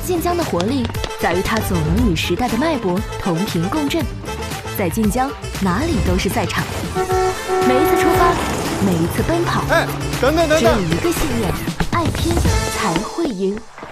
晋江的活力在于它总能与时代的脉搏同频共振。在晋江，哪里都是赛场。每一次出发，每一次奔跑， 哎，等等， 只有一个信念：爱拼才会赢。